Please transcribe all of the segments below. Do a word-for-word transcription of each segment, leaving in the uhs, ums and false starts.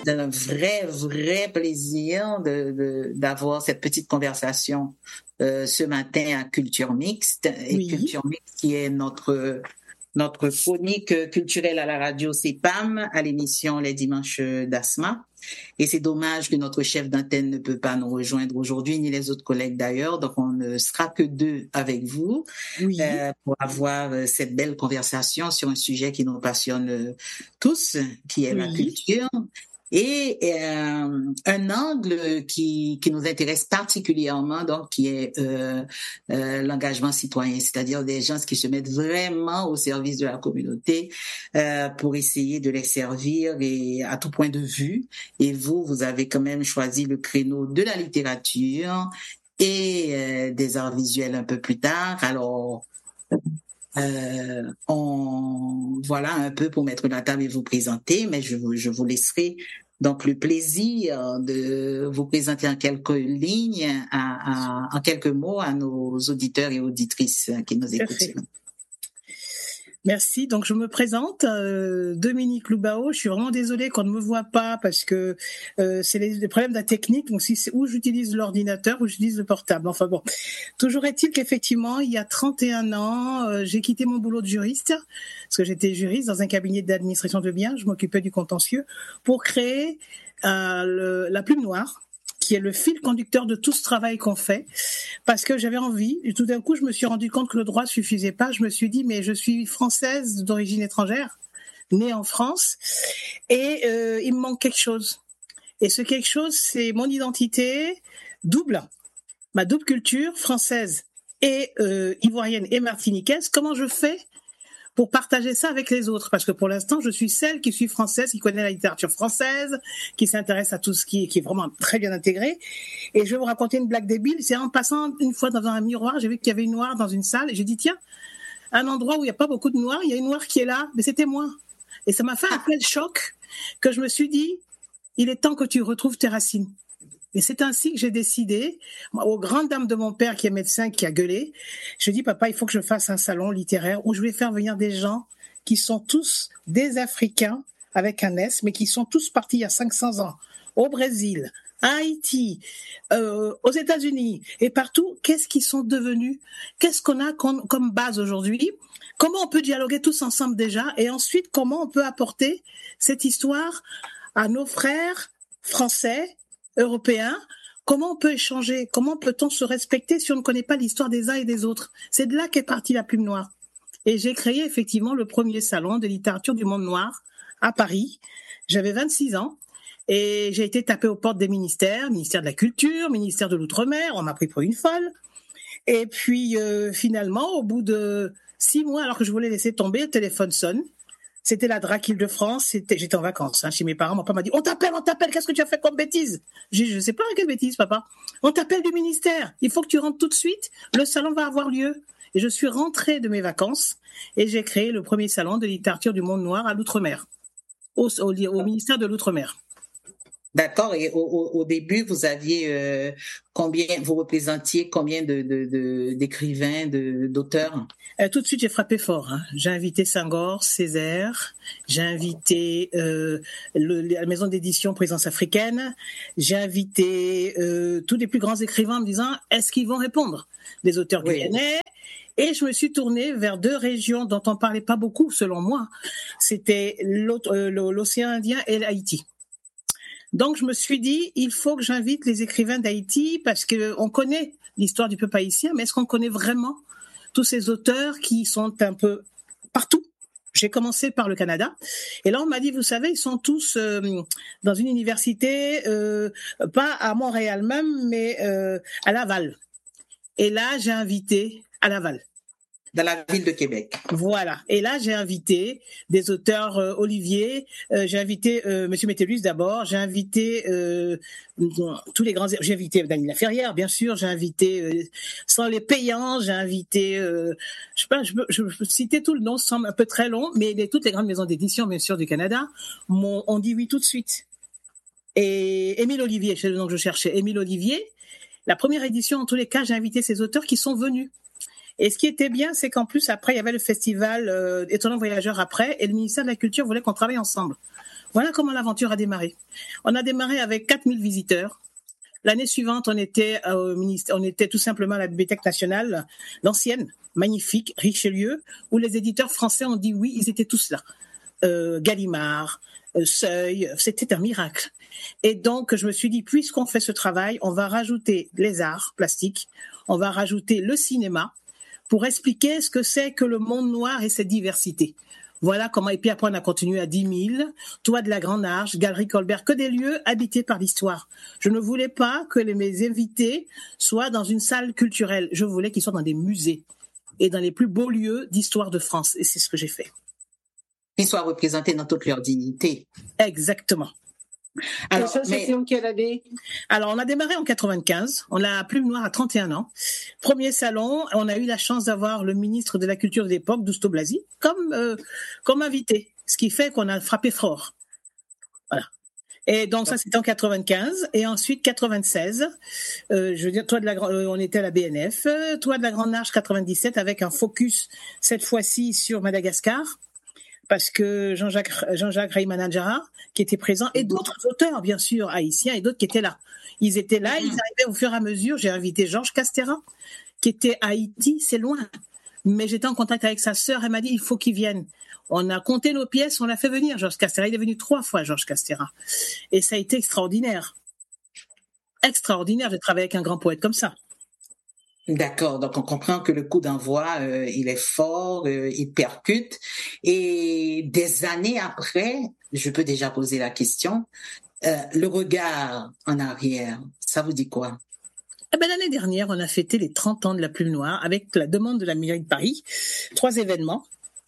un vrai, vrai plaisir de, de, d'avoir cette petite conversation euh, ce matin à Culture Mixte. Et Oui. Culture Mixte qui est notre, notre chronique culturelle à la radio C P A M, à l'émission Les Dimanches d'Asma. Et c'est dommage que notre chef d'antenne ne peut pas nous rejoindre aujourd'hui, ni les autres collègues d'ailleurs. Donc, on ne sera que deux avec vous Oui. euh, pour avoir euh, cette belle conversation sur un sujet qui nous passionne euh, tous, qui est Oui. la culture. Et euh, un angle qui, qui nous intéresse particulièrement, donc qui est euh, euh, l'engagement citoyen, c'est-à-dire des gens qui se mettent vraiment au service de la communauté euh, pour essayer de les servir et à tout point de vue. Et vous, vous avez quand même choisi le créneau de la littérature et euh, des arts visuels un peu plus tard. Alors, euh, on voilà un peu pour mettre la table et vous présenter, mais je vous, je vous laisserai donc le plaisir de vous présenter en quelques lignes, à, à, en quelques mots à nos auditeurs et auditrices qui nous écoutent. Merci. Donc, je me présente, euh, Dominique Loubao. Je suis vraiment désolée qu'on ne me voit pas parce que euh, c'est les, les problèmes de la technique. Donc, si c'est où j'utilise l'ordinateur ou j'utilise le portable. Enfin bon. Toujours est-il qu'effectivement, il y a trente et un ans, euh, j'ai quitté mon boulot de juriste parce que j'étais juriste dans un cabinet d'administration de biens. Je m'occupais du contentieux pour créer euh, le, la Plume Noire, qui est le fil conducteur de tout ce travail qu'on fait, parce que j'avais envie, et tout d'un coup, je me suis rendu compte que le droit suffisait pas. Je me suis dit, mais je suis française d'origine étrangère, née en France, et euh, il me manque quelque chose. Et ce quelque chose, c'est mon identité double, ma double culture française et euh, ivoirienne et martiniquaise. Comment je fais pour partager ça avec les autres, parce que pour l'instant, je suis celle qui suis française, qui connaît la littérature française, qui s'intéresse à tout ce qui est, qui est vraiment très bien intégré. Et je vais vous raconter une blague débile. C'est en passant une fois dans un miroir, j'ai vu qu'il y avait une noire dans une salle, et j'ai dit, tiens, un endroit où il n'y a pas beaucoup de noirs, il y a une noire qui est là, mais c'était moi. Et ça m'a fait un tel choc que je me suis dit, il est temps que tu retrouves tes racines. Et c'est ainsi que j'ai décidé, aux grandes dames de mon père qui est médecin, qui a gueulé, je dis, papa, il faut que je fasse un salon littéraire où je vais faire venir des gens qui sont tous des Africains, avec un S, mais qui sont tous partis il y a cinq cents ans, au Brésil, à Haïti, euh, aux États-Unis, et partout. Qu'est-ce qu'ils sont devenus? Qu'est-ce qu'on a comme, comme base aujourd'hui? Comment on peut dialoguer tous ensemble déjà? Et ensuite, comment on peut apporter cette histoire à nos frères français, européens? Comment on peut échanger? Comment peut-on se respecter si on ne connaît pas l'histoire des uns et des autres? C'est de là qu'est partie la Plume Noire. Et j'ai créé effectivement le premier salon de littérature du monde noir à Paris. J'avais vingt-six ans et j'ai été tapée aux portes des ministères, ministère de la Culture, ministère de l'Outre-mer, on m'a pris pour une folle. Et puis euh, finalement, au bout de six mois, alors que je voulais laisser tomber, le téléphone sonne. C'était la D R A C Île-de-France, c'était, j'étais en vacances hein, chez mes parents. Mon papa m'a dit, on t'appelle, on t'appelle, qu'est-ce que tu as fait comme bêtise? J'ai dit, je sais pas quelle bêtise, papa. On t'appelle du ministère, il faut que tu rentres tout de suite, le salon va avoir lieu. Et je suis rentrée de mes vacances et j'ai créé le premier salon de littérature du monde noir à l'Outre-mer, au, au, au ministère de l'Outre-mer. D'accord. Et au, au, au début, vous aviez euh, combien, vous représentiez combien de, de, de d'écrivains, de, d'auteurs? Euh, tout de suite, j'ai frappé fort. Hein. J'ai invité Senghor, Césaire, j'ai invité euh, le, la maison d'édition Présence africaine, j'ai invité euh, tous les plus grands écrivains en me disant, est-ce qu'ils vont répondre? Les auteurs Oui. guyanais. Et je me suis tournée vers deux régions dont on parlait pas beaucoup, selon moi. C'était euh, l'océan Indien et l'Haïti. Donc, je me suis dit, il faut que j'invite les écrivains d'Haïti parce que on connaît l'histoire du peuple haïtien, mais est-ce qu'on connaît vraiment tous ces auteurs qui sont un peu partout? J'ai commencé par le Canada. Et là, on m'a dit, vous savez, ils sont tous euh, dans une université, euh, pas à Montréal même, mais euh, à Laval. Et là, j'ai invité à Laval. Dans la ville de Québec. Voilà. Et là, j'ai invité des auteurs euh, Olivier, euh, j'ai invité euh, Monsieur Métellus d'abord, j'ai invité euh, tous les grands, j'ai invité Dany Laferrière, bien sûr, j'ai invité euh, sans les payants, j'ai invité, euh, je sais pas, je peux, je peux citer tout le nom, c'est un peu très long, mais les, toutes les grandes maisons d'édition, bien sûr, du Canada, m'ont ont dit oui tout de suite. Et Émile Olivier, c'est le nom que je cherchais, Émile Olivier. La première édition, en tous les cas, j'ai invité ces auteurs qui sont venus. Et ce qui était bien, c'est qu'en plus, après, il y avait le festival euh, Étonnant Voyageur après, et le ministère de la Culture voulait qu'on travaille ensemble. Voilà comment l'aventure a démarré. On a démarré avec quatre mille visiteurs. L'année suivante, on était au ministère, on était tout simplement à la Bibliothèque nationale, l'ancienne, magnifique, Richelieu, où les éditeurs français ont dit oui, ils étaient tous là. Euh, Gallimard, euh, Seuil, c'était un miracle. Et donc, je me suis dit, puisqu'on fait ce travail, on va rajouter les arts plastiques, on va rajouter le cinéma pour expliquer ce que c'est que le monde noir et cette diversité. Voilà comment, et puis après on a continué à dix mille, Toit de la Grande Arche, Galerie Colbert, que des lieux habités par l'histoire. Je ne voulais pas que les, mes invités soient dans une salle culturelle, je voulais qu'ils soient dans des musées et dans les plus beaux lieux d'histoire de France, et c'est ce que j'ai fait. Qu'ils soient représentés dans toute leur dignité. Exactement. Alors, et ça, c'était mais... en quelle année? Alors, on a démarré en quatre-vingt-quinze. On a Plume Noire à trente et un ans. Premier salon, on a eu la chance d'avoir le ministre de la Culture de l'époque, Dousto Blasi, comme, euh, comme invité. Ce qui fait qu'on a frappé fort. Voilà. Et donc, ça, c'était en quatre-vingt-quinze. Et ensuite, quatre-vingt-seize, euh, je veux dire, Toit de la, euh, on était à la B N F. Toit de la Grande Arche, quatre-vingt-dix-sept, avec un focus, cette fois-ci, sur Madagascar. Parce que Jean-Jacques, Jean-Jacques Reimanadjara, qui était présent, et d'autres auteurs, bien sûr, haïtiens, et d'autres qui étaient là. Ils étaient là, ils arrivaient au fur et à mesure. J'ai invité Georges Castera, qui était à Haïti, c'est loin. Mais j'étais en contact avec sa sœur, elle m'a dit, il faut qu'il vienne. On a compté nos pièces, on l'a fait venir, Georges Castera. Il est venu trois fois, Georges Castera. Et ça a été extraordinaire. Extraordinaire de travailler avec un grand poète comme ça. D'accord, donc on comprend que le coup d'envoi, euh, il est fort, euh, il percute. Et des années après, je peux déjà poser la question, euh, le regard en arrière, ça vous dit quoi? Eh ben, l'année dernière, on a fêté les trente ans de la Plume Noire avec la demande de la mairie de Paris, trois événements.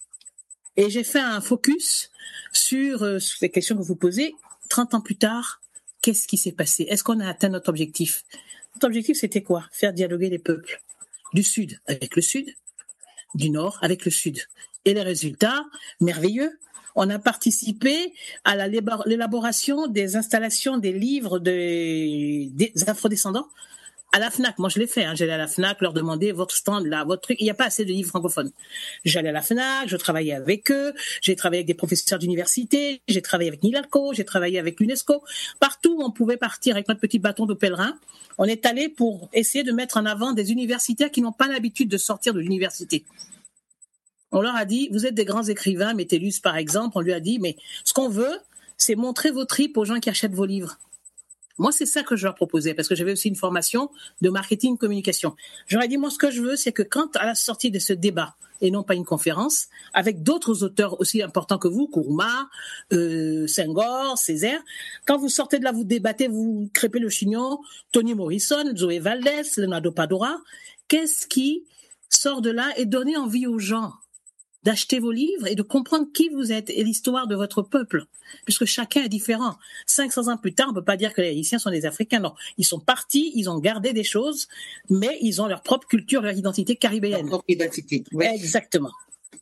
Et j'ai fait un focus sur, euh, sur les questions que vous posez. trente ans plus tard, qu'est-ce qui s'est passé? Est-ce qu'on a atteint notre objectif? Notre objectif, c'était quoi? Faire dialoguer les peuples. Du Sud avec le Sud, du Nord avec le Sud. Et les résultats, merveilleux. On a participé à la l'élaboration des installations des livres des, des afrodescendants à la FNAC. Moi, je l'ai fait. Hein. J'allais à la FNAC leur demander votre stand là, votre truc. Il n'y a pas assez de livres francophones. J'allais à la FNAC, je travaillais avec eux. J'ai travaillé avec des professeurs d'université. J'ai travaillé avec Nilalco. J'ai travaillé avec l'UNESCO. Partout où on pouvait partir avec notre petit bâton de pèlerin, on est allé pour essayer de mettre en avant des universitaires qui n'ont pas l'habitude de sortir de l'université. On leur a dit, vous êtes des grands écrivains, Métellus par exemple. On lui a dit, mais ce qu'on veut, c'est montrer vos tripes aux gens qui achètent vos livres. Moi, c'est ça que je leur proposais, parce que j'avais aussi une formation de marketing communication. J'aurais dit, moi, ce que je veux, c'est que quand, à la sortie de ce débat, et non pas une conférence, avec d'autres auteurs aussi importants que vous, Kourouma, euh, Senghor, Césaire, quand vous sortez de là, vous débattez, vous crêpez le chignon, Toni Morrison, Zoé Valdés, Leonardo Padura, qu'est-ce qui sort de là et donne envie aux gens d'acheter vos livres et de comprendre qui vous êtes et l'histoire de votre peuple, puisque chacun est différent. cinq cents ans plus tard, on ne peut pas dire que les Haïtiens sont des Africains, non. Ils sont partis, ils ont gardé des choses, mais ils ont leur propre culture, leur identité caribéenne. Leur propre identité, oui. Exactement.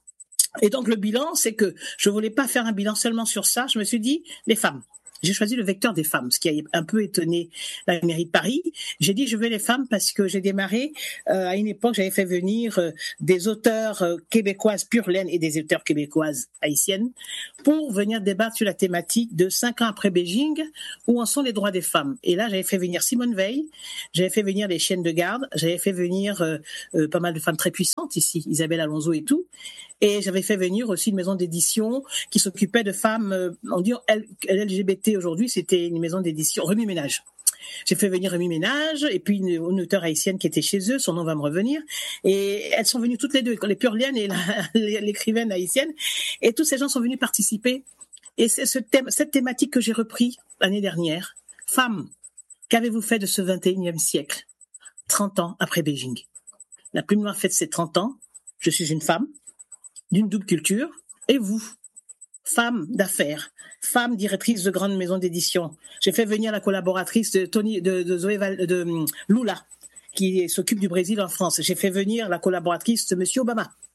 Et donc le bilan, c'est que je ne voulais pas faire un bilan seulement sur ça, je me suis dit, les femmes. J'ai choisi le vecteur des femmes, ce qui a un peu étonné la mairie de Paris. J'ai dit je veux les femmes parce que j'ai démarré euh, à une époque, j'avais fait venir euh, des auteurs euh, québécoises pure laine et des auteurs québécoises haïtiennes pour venir débattre sur la thématique de cinq ans après Beijing, où en sont les droits des femmes. Et là, j'avais fait venir Simone Veil, j'avais fait venir les chiennes de garde, j'avais fait venir euh, euh, pas mal de femmes très puissantes ici, Isabelle Alonso et tout. Et j'avais fait venir aussi une maison d'édition qui s'occupait de femmes, euh, on dit L G B T aujourd'hui, c'était une maison d'édition, Remi Ménage. J'ai fait venir Remi Ménage et puis une, une auteure haïtienne qui était chez eux, son nom va me revenir. Et elles sont venues toutes les deux, les Purliennes et la, l'écrivaine haïtienne. Et tous ces gens sont venus participer. Et c'est ce thème, cette thématique que j'ai repris l'année dernière. Femmes, qu'avez-vous fait de ce vingt et unième siècle? trente ans après Beijing. La Plume Noire fête ses trente ans. Je suis une femme d'une double culture, et vous, femme d'affaires, femme directrice de grande maison d'édition. J'ai fait venir la collaboratrice de Tony, de, de Zoé Val, de um, Lula, qui s'occupe du Brésil en France. J'ai fait venir la collaboratrice de Monsieur Obama.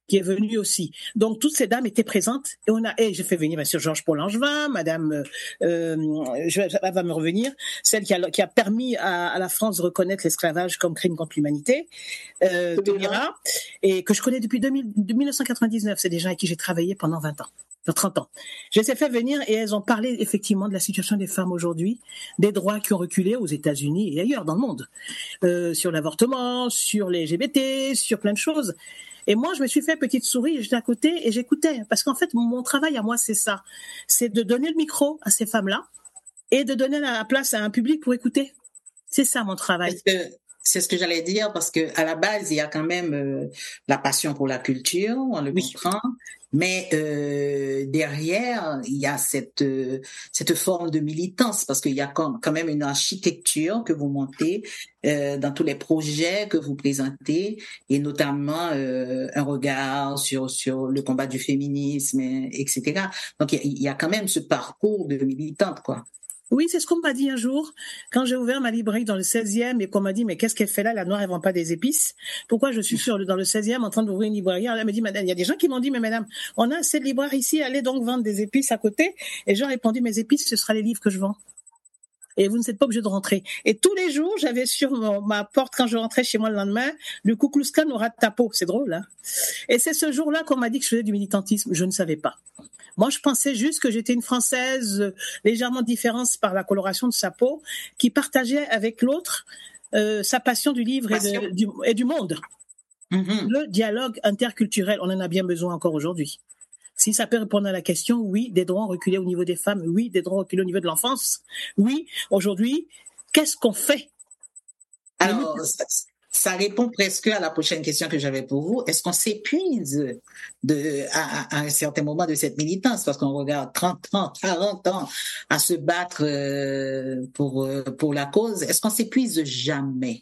qui est venue aussi. Donc toutes ces dames étaient présentes et on a et j'ai fait venir bien sûr Georges Paul Langevin, Madame, euh, je, elle va me revenir, celle qui a qui a permis à, à la France de reconnaître l'esclavage comme crime contre l'humanité, euh, Taubira, et que je connais depuis deux mille, mille neuf cent quatre-vingt-dix-neuf. C'est des gens avec qui j'ai travaillé pendant vingt ans. trente ans. Je les ai fait venir et elles ont parlé effectivement de la situation des femmes aujourd'hui, des droits qui ont reculé aux États-Unis et ailleurs dans le monde, euh, sur l'avortement, sur les L G B T, sur plein de choses. Et moi, je me suis fait petite souris, j'étais à côté et j'écoutais. Parce qu'en fait, mon travail à moi, c'est ça. C'est de donner le micro à ces femmes-là et de donner la place à un public pour écouter. C'est ça mon travail. Parce que c'est ce que j'allais dire, parce que à la base, il y a quand même euh, la passion pour la culture, on le Oui. comprend. Mais euh, derrière, il y a cette euh, cette forme de militance parce qu'il y a quand, quand même une architecture que vous montez euh, dans tous les projets que vous présentez et notamment euh, un regard sur sur le combat du féminisme, et cetera. Donc il y, a, il y a quand même ce parcours de militante, quoi. Oui, c'est ce qu'on m'a dit un jour quand j'ai ouvert ma librairie dans le seizième et qu'on m'a dit mais qu'est-ce qu'elle fait là, la Noire elle vend pas des épices. Pourquoi je suis sur le, dans le seizième en train d'ouvrir une librairie? Alors elle me dit madame, il y a des gens qui m'ont dit mais madame, on a cette librairie ici, allez donc vendre des épices à côté. Et j'ai répondu mes épices ce sera les livres que je vends. Et vous ne êtes pas obligé de rentrer. Et tous les jours, j'avais sur mon, ma porte, quand je rentrais chez moi le lendemain, le Ku Klux Klan au rat de tapeau. C'est drôle, hein? Et c'est ce jour-là qu'on m'a dit que je faisais du militantisme. Je ne savais pas. Moi, je pensais juste que j'étais une Française euh, légèrement différente par la coloration de sa peau, qui partageait avec l'autre euh, sa passion du livre et, de, du, et du monde. Mm-hmm. Le dialogue interculturel, on en a bien besoin encore aujourd'hui. Si ça peut répondre à la question, oui, des droits reculés au niveau des femmes, oui, des droits reculés au niveau de l'enfance, oui, aujourd'hui, qu'est-ce qu'on fait? Alors, ça, ça répond presque à la prochaine question que j'avais pour vous. Est-ce qu'on s'épuise de, à, à un certain moment de cette militance? Parce qu'on regarde trente, trente, quarante ans à se battre euh, pour, pour la cause. Est-ce qu'on s'épuise jamais?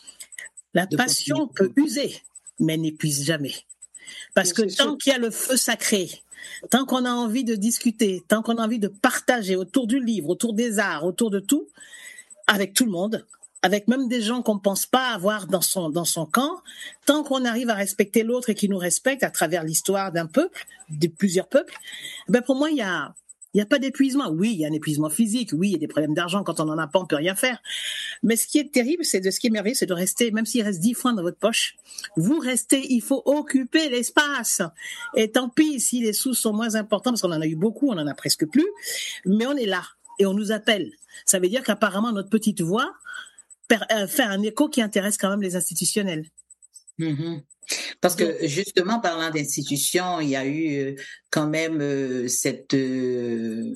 La passion peut user, mais n'épuise jamais. Parce que tant qu'il y a le feu sacré, tant qu'on a envie de discuter, tant qu'on a envie de partager autour du livre, autour des arts, autour de tout, avec tout le monde, avec même des gens qu'on ne pense pas avoir dans son, dans son camp, tant qu'on arrive à respecter l'autre et qu'il nous respecte à travers l'histoire d'un peuple, de plusieurs peuples, ben pour moi, il y a... Il n'y a pas d'épuisement. Oui, il y a un épuisement physique. Oui, il y a des problèmes d'argent. Quand on n'en a pas, on ne peut rien faire. Mais ce qui est terrible, c'est de ce qui est merveilleux, c'est de rester, même s'il reste dix francs dans votre poche, vous restez, il faut occuper l'espace. Et tant pis si les sous sont moins importants, parce qu'on en a eu beaucoup, on en a presque plus, mais on est là et on nous appelle. Ça veut dire qu'apparemment, notre petite voix fait un écho qui intéresse quand même les institutionnels. Mm-hmm. Parce que justement, parlant d'institutions, il y a eu quand même euh, cette euh,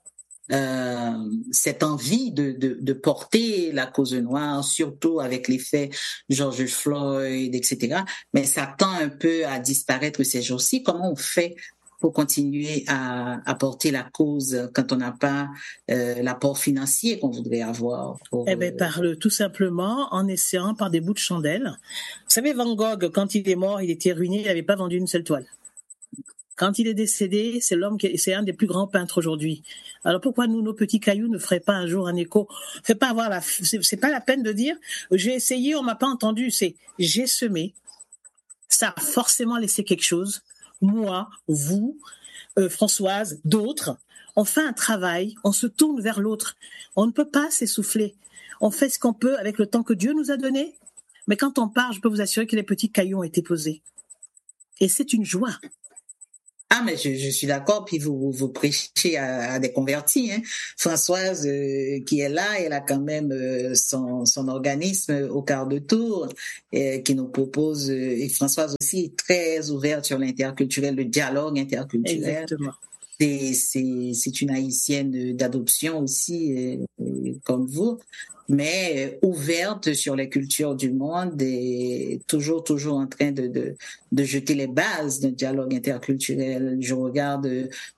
euh, cette envie de, de, de porter la cause noire, surtout avec les faits George Floyd, et cetera. Mais ça tend un peu à disparaître ces jours-ci. Comment on fait pour continuer à, à porter la cause quand on n'a pas euh, l'apport financier qu'on voudrait avoir? Pour, eh bien, par le, tout simplement en essayant par des bouts de chandelle. Vous savez, Van Gogh, quand il est mort, il était ruiné, il n'avait pas vendu une seule toile. Quand il est décédé, c'est l'homme qui, c'est un des plus grands peintres aujourd'hui. Alors pourquoi nous, nos petits cailloux, ne feraient pas un jour un écho? Fait pas avoir la, c'est, c'est pas la peine de dire, j'ai essayé, on m'a pas entendu. C'est, j'ai semé. Ça a forcément laissé quelque chose. Moi, vous, euh, Françoise, d'autres, on fait un travail, on se tourne vers l'autre. On ne peut pas s'essouffler. On fait ce qu'on peut avec le temps que Dieu nous a donné. Mais quand on part, je peux vous assurer que les petits cailloux ont été posés. Et c'est une joie. Ah, mais je, je suis d'accord, puis vous, vous prêchez à, à des convertis. Hein. Françoise, euh, qui est là, elle a quand même euh, son, son organisme au quart de tour, euh, qui nous propose, euh, et Françoise aussi est très ouverte sur l'interculturel, le dialogue interculturel. Exactement. C'est, c'est, c'est une haïtienne d'adoption aussi, euh, comme vous, mais ouverte sur les cultures du monde et toujours, toujours en train de, de, de jeter les bases d'un dialogue interculturel. Je regarde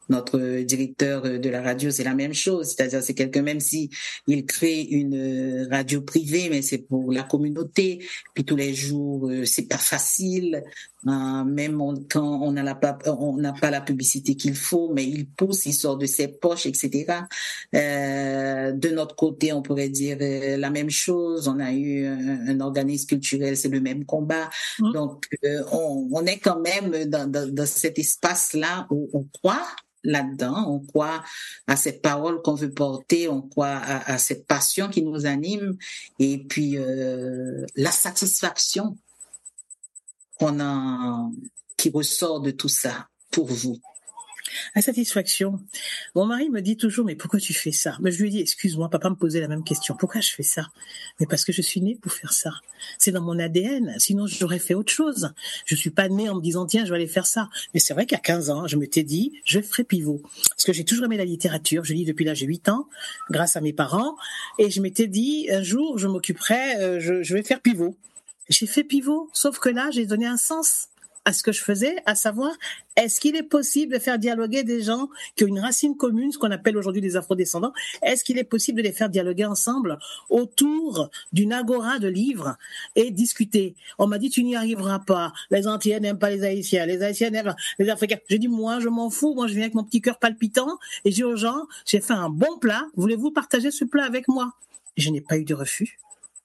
notre directeur de la radio, c'est la même chose. C'est-à-dire, c'est quelqu'un, même si il crée une radio privée, mais c'est pour la communauté. Puis tous les jours, c'est pas facile. Euh, même on, quand on n'a la, on n'a pas la publicité qu'il faut, mais il pousse, il sort de ses poches, et cetera. Euh, de notre côté, on pourrait dire euh, la même chose. On a eu un, un organisme culturel, c'est le même combat. Mmh. Donc, euh, on, on est quand même dans, dans, dans cet espace-là où on croit là-dedans, on croit à cette parole qu'on veut porter, on croit à, à cette passion qui nous anime, et puis euh, la satisfaction qu'on a, qui ressort de tout ça pour vous. La satisfaction. Mon mari me dit toujours, mais pourquoi tu fais ça? Mais je lui dis, excuse-moi, papa me posait la même question. Pourquoi je fais ça? Mais parce que je suis née pour faire ça. C'est dans mon A D N. Sinon, j'aurais fait autre chose. Je suis pas née en me disant, tiens, je vais aller faire ça. Mais c'est vrai qu'à quinze ans, je m'étais dit, je ferai pivot. Parce que j'ai toujours aimé la littérature. Je lis depuis l'âge de huit ans, grâce à mes parents. Et je m'étais dit, un jour, je m'occuperai, euh, je, je vais faire pivot. J'ai fait pivot. Sauf que là, j'ai donné un sens à ce que je faisais, à savoir, est-ce qu'il est possible de faire dialoguer des gens qui ont une racine commune, ce qu'on appelle aujourd'hui des afrodescendants, est-ce qu'il est possible de les faire dialoguer ensemble autour d'une agora de livres et discuter? On m'a dit, tu n'y arriveras pas, les Antillais n'aiment pas les Haïtiens, les Haïtiens n'aiment pas les Africains. J'ai dit, moi, je m'en fous, moi, je viens avec mon petit cœur palpitant, et j'ai dit aux gens, j'ai fait un bon plat, voulez-vous partager ce plat avec moi? Et je n'ai pas eu de refus.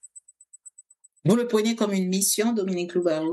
Vous le prenez comme une mission, Dominique Loubaro?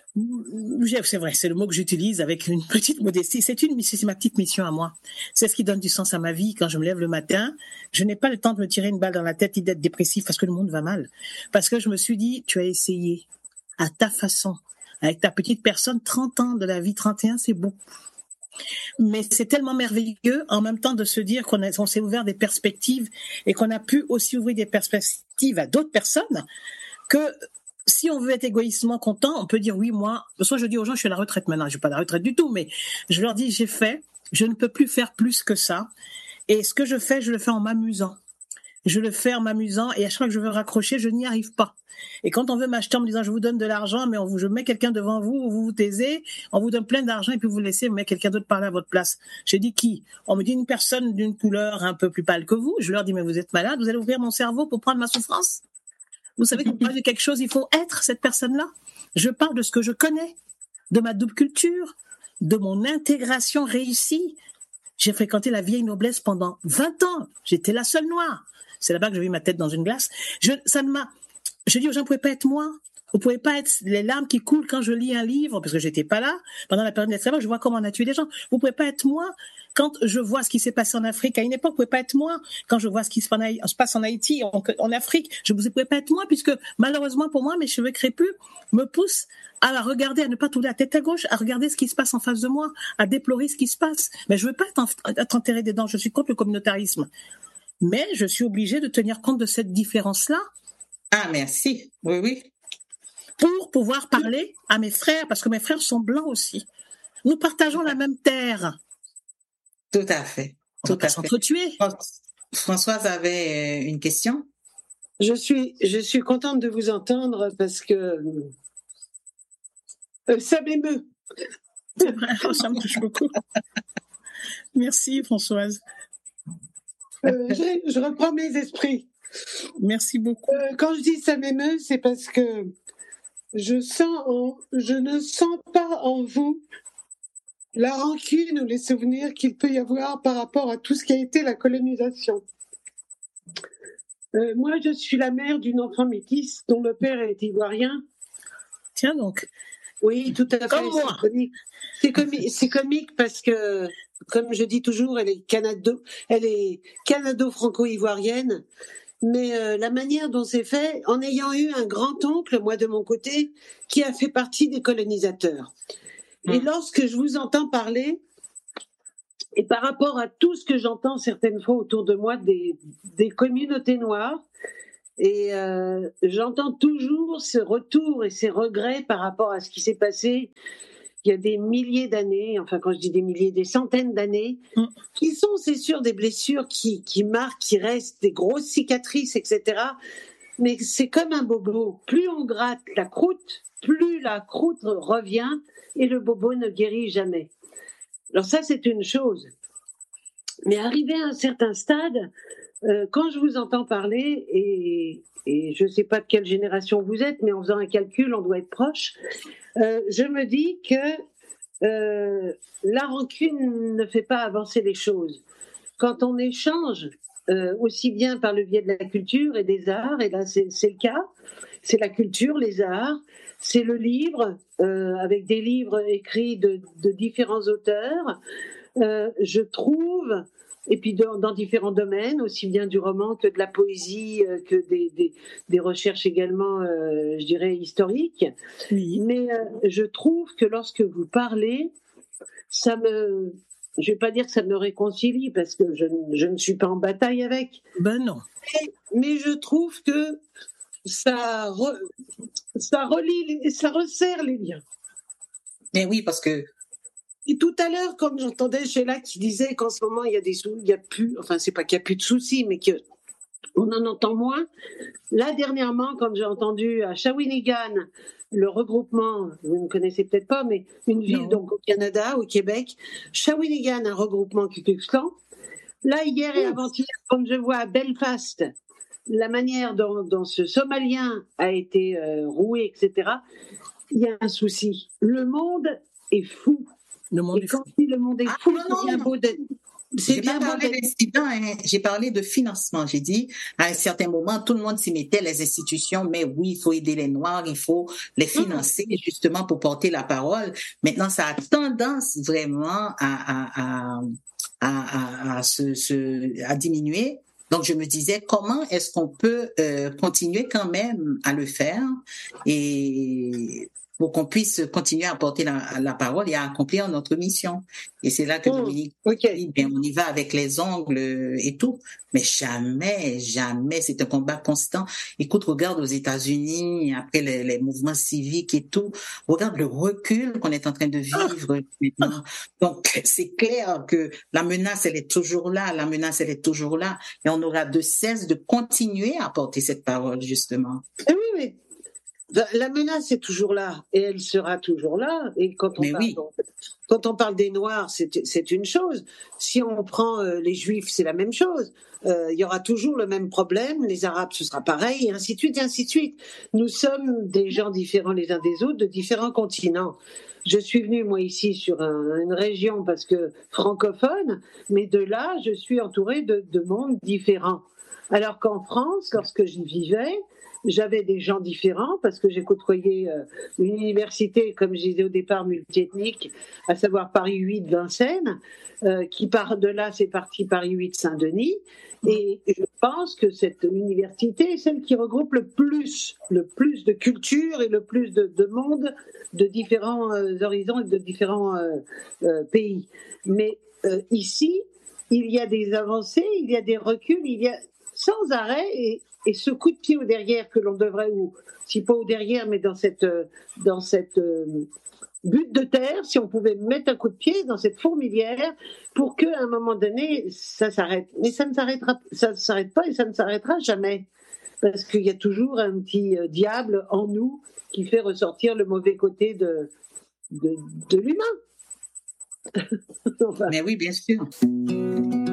C'est vrai, c'est le mot que j'utilise avec une petite modestie. C'est une c'est ma petite mission à moi. C'est ce qui donne du sens à ma vie. Quand je me lève le matin, je n'ai pas le temps de me tirer une balle dans la tête et d'être dépressif parce que le monde va mal. Parce que je me suis dit, tu as essayé à ta façon, avec ta petite personne, trente ans de la vie, trente et un, c'est beau. Mais c'est tellement merveilleux en même temps de se dire qu'on a, on s'est ouvert des perspectives et qu'on a pu aussi ouvrir des perspectives à d'autres personnes, que si on veut être égoïstement content, on peut dire oui, moi, soit je dis aux gens, je suis à la retraite maintenant, je suis pas à la retraite du tout, mais je leur dis, j'ai fait, je ne peux plus faire plus que ça, et ce que je fais, je le fais en m'amusant. Je le fais en m'amusant, et à chaque fois que je veux raccrocher, je n'y arrive pas. Et quand on veut m'acheter en me disant, je vous donne de l'argent, mais on vous, je mets quelqu'un devant vous, vous vous taisez, on vous donne plein d'argent, et puis vous laissez mettre quelqu'un d'autre parler à votre place. J'ai dit qui? On me dit une personne d'une couleur un peu plus pâle que vous. Je leur dis, mais vous êtes malade, vous allez ouvrir mon cerveau pour prendre ma souffrance? Vous savez, quand on parle de quelque chose, il faut être cette personne-là. Je parle de ce que je connais, de ma double culture, de mon intégration réussie. J'ai fréquenté la vieille noblesse pendant vingt ans. J'étais la seule noire. C'est là-bas que j'ai vu ma tête dans une glace. Je, ça ne m'a, je dis aux gens, vous pouvez pas être moi. Vous pouvez pas être les larmes qui coulent quand je lis un livre, parce que j'étais pas là. Pendant la période d'esclavage, je vois comment on a tué des gens. Vous pouvez pas être moi. Quand je vois ce qui s'est passé en Afrique à une époque, vous pouvez pas être moi. Quand je vois ce qui se passe en Haïti, en, en Afrique, je ne pouvez pas être moi, puisque malheureusement pour moi, mes cheveux crépus me poussent à regarder, à ne pas tourner la tête à gauche, à regarder ce qui se passe en face de moi, à déplorer ce qui se passe. Mais je veux pas être, en, être enterré dedans. Je suis contre le communautarisme. Mais je suis obligée de tenir compte de cette différence-là. Ah, merci. Oui, oui. Pour pouvoir parler à mes frères, parce que mes frères sont blancs aussi. Nous partageons la même terre. Tout à fait. On va pas s'entretuer. Françoise avait une question. Je suis, je suis contente de vous entendre parce que euh, ça m'émeut. C'est vrai, ça me touche beaucoup. Merci Françoise. Euh, je, je reprends mes esprits. Merci beaucoup. Euh, quand je dis ça m'émeut, c'est parce que je sens, en, je ne sens pas en vous la rancune ou les souvenirs qu'il peut y avoir par rapport à tout ce qui a été la colonisation. Euh, moi, je suis la mère d'une enfant métisse dont le père est ivoirien. Tiens donc. Oui, tout à fait. Comme moi. C'est comique. C'est comique, c'est comique parce que, comme je dis toujours, elle est canado, elle est canado-franco-ivoirienne. Mais euh, la manière dont c'est fait, en ayant eu un grand-oncle, moi de mon côté, qui a fait partie des colonisateurs. Mmh. Et lorsque je vous entends parler, et par rapport à tout ce que j'entends certaines fois autour de moi des, des communautés noires, et euh, j'entends toujours ce retour et ces regrets par rapport à ce qui s'est passé il y a des milliers d'années, enfin quand je dis des milliers, des centaines d'années, mmh. qui sont, c'est sûr, des blessures qui, qui marquent, qui restent, des grosses cicatrices, et cetera. Mais c'est comme un bobo. Plus on gratte la croûte, plus la croûte revient et le bobo ne guérit jamais. Alors ça, c'est une chose. Mais arrivé à un certain stade, euh, quand je vous entends parler, et, et je ne sais pas de quelle génération vous êtes, mais en faisant un calcul, on doit être proche, euh, je me dis que euh, la rancune ne fait pas avancer les choses. Quand on échange, euh, aussi bien par le biais de la culture et des arts, et là c'est, c'est le cas, c'est la culture, les arts, c'est le livre, euh, avec des livres écrits de, de différents auteurs, euh, je trouve, et puis dans, dans différents domaines, aussi bien du roman que de la poésie, euh, que des, des, des recherches également, euh, je dirais, historiques. Oui. Mais euh, je trouve que lorsque vous parlez, ça me... Je ne vais pas dire que ça me réconcilie, parce que je, je ne suis pas en bataille avec. Ben non. Mais, mais je trouve que ça, re, ça relie, ça resserre les liens. Mais oui, parce que... Et tout à l'heure, comme j'entendais Sheila qui disait qu'en ce moment, il y a des sous, il y a plus, enfin, c'est pas qu'il n'y a plus de soucis, mais qu'on en entend moins. Là, dernièrement, quand j'ai entendu à Shawinigan, le regroupement, vous ne connaissez peut-être pas, mais une ville non. donc au Canada, au Québec, Shawinigan, un regroupement Ku Klux Klan. Là, hier et avant-hier, quand je vois à Belfast la manière dont, dont ce Somalien a été euh, roué, et cetera, il y a un souci. Le monde est fou. Le monde et est quand fou. le monde est ah, fou, non, c'est bien non. beau d'être... J'ai pas parlé d'incident, hein. J'ai parlé de financement. J'ai dit, à un certain moment, tout le monde s'y mettait, les institutions, mais oui, il faut aider les Noirs, il faut les financer mmh. justement pour porter la parole. Maintenant, ça a tendance vraiment à, à, à, à, à, à, se, se, à diminuer. Donc, je me disais, comment est-ce qu'on peut euh, continuer quand même à le faire et pour qu'on puisse continuer à porter la, la parole et à accomplir notre mission. Et c'est là que mmh, Dominique okay. dit, bien, on y va avec les ongles et tout. Mais jamais, jamais, c'est un combat constant. Écoute, regarde aux États-Unis, après les, les mouvements civiques et tout, regarde le recul qu'on est en train de vivre maintenant. Donc, c'est clair que la menace, elle est toujours là, la menace, elle est toujours là. Et on aura de cesse de continuer à porter cette parole, justement. Oui, mais la menace est toujours là et elle sera toujours là. Et quand on, Mais parle, oui. quand on parle des Noirs, c'est, c'est une chose. Si on prend euh, les Juifs, c'est la même chose. Euh, il y aura toujours le même problème. Les Arabes, ce sera pareil, et ainsi de suite, et ainsi de suite. Nous sommes des gens différents les uns des autres, de différents continents. Je suis venue, moi, ici, sur un, une région parce que francophone, mais de là, je suis entourée de, de mondes différents. Alors qu'en France, lorsque j'y vivais, j'avais des gens différents parce que j'ai côtoyé euh, une université, comme je disais au départ, multiethnique, à savoir Paris huit de Vincennes, euh, qui part de là, c'est parti Paris huit Saint-Denis. Et je pense que cette université est celle qui regroupe le plus, le plus de cultures et le plus de, de monde de différents euh, horizons et de différents euh, euh, pays. Mais euh, ici, il y a des avancées, il y a des reculs, il y a sans arrêt, et, et ce coup de pied au derrière que l'on devrait, ou si pas au derrière, mais dans cette, dans cette euh, butte de terre, si on pouvait mettre un coup de pied dans cette fourmilière pour qu'à un moment donné, ça s'arrête. Mais ça ne s'arrêtera, ça ne s'arrête pas et ça ne s'arrêtera jamais. Parce qu'il y a toujours un petit euh, diable en nous qui fait ressortir le mauvais côté de, de, de l'humain. Enfin. Mais oui, bien sûr.